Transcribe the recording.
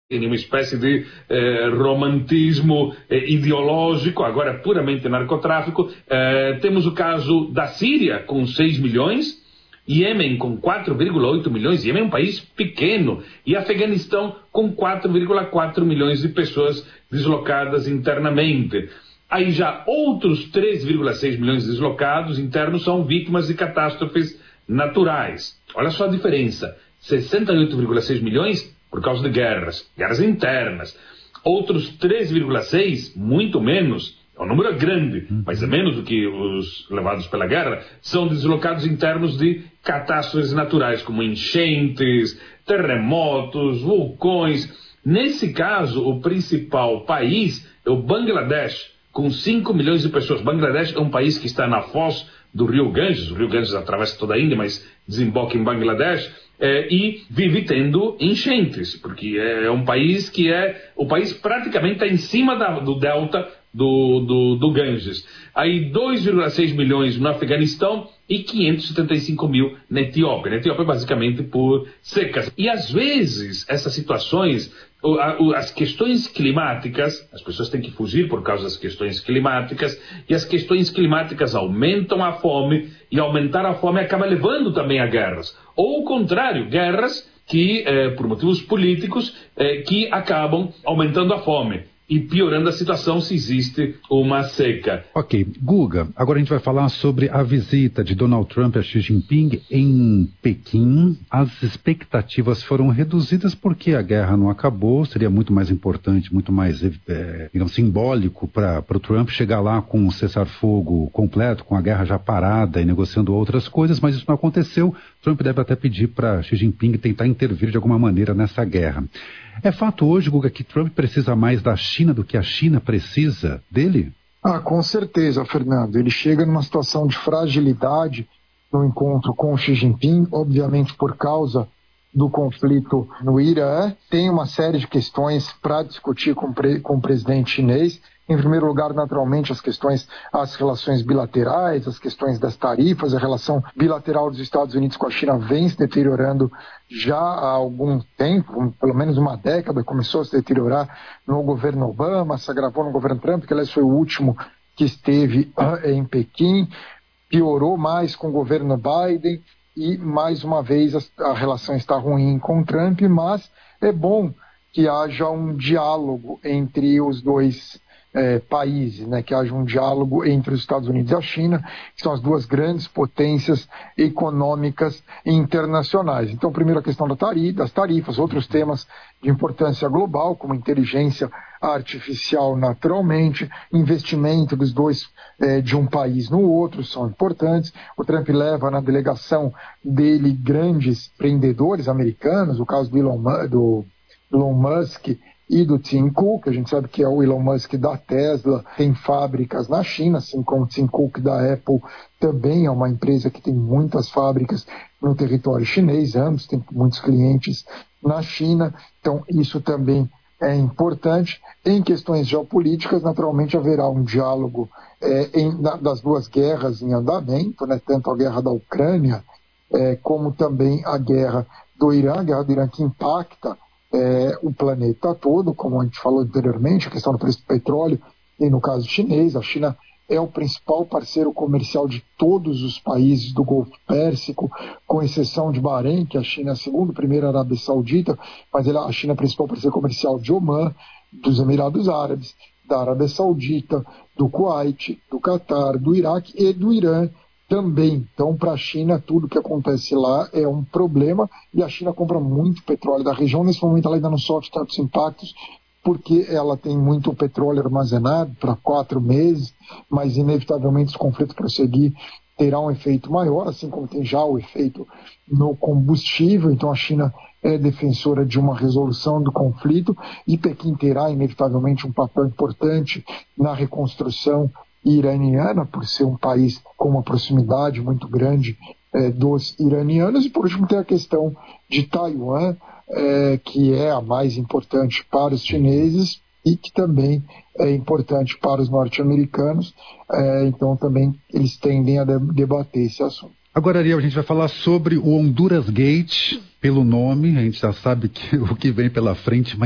em uma espécie de romantismo ideológico, agora puramente narcotráfico. Temos o caso da Síria, com 6 milhões, Iêmen com 4,8 milhões, Iêmen é um país pequeno, e Afeganistão com 4,4 milhões de pessoas deslocadas internamente. Aí já outros 3,6 milhões de deslocados internos são vítimas de catástrofes naturais. Olha só a diferença, 68,6 milhões por causa de guerras internas. Outros 3,6, muito menos, é um número grande, mas é menos do que os levados pela guerra, são deslocados internos de catástrofes naturais, como enchentes, terremotos, vulcões. Nesse caso, o principal país é o Bangladesh, com 5 milhões de pessoas. Bangladesh é um país que está na foz do rio Ganges. O rio Ganges atravessa toda a Índia, mas desemboca em Bangladesh, e vive tendo enchentes, porque é um país que o país praticamente está em cima do delta do Ganges. Aí 2,6 milhões no Afeganistão e 575 mil na Etiópia. Na Etiópia basicamente por secas. E às vezes essas situações, as questões climáticas, as pessoas têm que fugir por causa das questões climáticas, e as questões climáticas aumentam a fome, e aumentar a fome acaba levando também a guerras. Ou o contrário, guerras que, por motivos políticos, que acabam aumentando a fome e piorando a situação se existe uma seca. Ok, Guga, agora a gente vai falar sobre a visita de Donald Trump a Xi Jinping em Pequim. As expectativas foram reduzidas porque a guerra não acabou, seria muito mais importante, muito mais digamos, simbólico para o Trump chegar lá com um cessar-fogo completo, com a guerra já parada e negociando outras coisas, mas isso não aconteceu. Trump deve até pedir para Xi Jinping tentar intervir de alguma maneira nessa guerra. É fato hoje, Guga, que Trump precisa mais da China do que a China precisa dele? Com certeza, Fernando. Ele chega numa situação de fragilidade no encontro com o Xi Jinping, obviamente por causa do conflito no Irã. Tem uma série de questões para discutir com o presidente chinês. Em primeiro lugar, naturalmente, as relações bilaterais, as questões das tarifas, a relação bilateral dos Estados Unidos com a China vem se deteriorando já há algum tempo, pelo menos uma década, começou a se deteriorar no governo Obama, se agravou no governo Trump, que aliás foi o último que esteve em Pequim, piorou mais com o governo Biden e, mais uma vez, a relação está ruim com o Trump, mas é bom que haja um diálogo entre os dois países, né, que haja um diálogo entre os Estados Unidos e a China, que são as duas grandes potências econômicas internacionais. Então, primeiro a questão das tarifas, outros temas de importância global, como inteligência artificial naturalmente, investimento dos dois de um país no outro são importantes. O Trump leva na delegação dele grandes empreendedores americanos, o caso do Elon Musk e do Tim Cook. A gente sabe que é o Elon Musk da Tesla, tem fábricas na China, assim como o Tim Cook da Apple também é uma empresa que tem muitas fábricas no território chinês, ambos têm muitos clientes na China, então isso também é importante. Em questões geopolíticas, naturalmente haverá um diálogo das duas guerras em andamento, né, tanto a guerra da Ucrânia como também a guerra do Irã, que impacta o planeta todo, como a gente falou anteriormente, a questão do preço do petróleo, e no caso chinês, a China é o principal parceiro comercial de todos os países do Golfo Pérsico, com exceção de Bahrein, que a China é a segunda, primeira a Arábia Saudita, mas a China é o principal parceiro comercial de Omã, dos Emirados Árabes, da Arábia Saudita, do Kuwait, do Catar, do Iraque e do Irã também. Então, para a China, tudo que acontece lá é um problema, e a China compra muito petróleo da região. Nesse momento, ela ainda não sofre tantos impactos, porque ela tem muito petróleo armazenado para 4 meses, mas, inevitavelmente, se o conflito prosseguir, terá um efeito maior, assim como tem já o efeito no combustível. Então, a China é defensora de uma resolução do conflito, e Pequim terá, inevitavelmente, um papel importante na reconstrução iraniana, por ser um país com uma proximidade muito grande dos iranianos. E por último tem a questão de Taiwan, que é a mais importante para os chineses e que também é importante para os norte-americanos, então também eles tendem a debater esse assunto. Agora, Ariel, a gente vai falar sobre o Honduras Gate, pelo nome, a gente já sabe o que vem pela frente, mas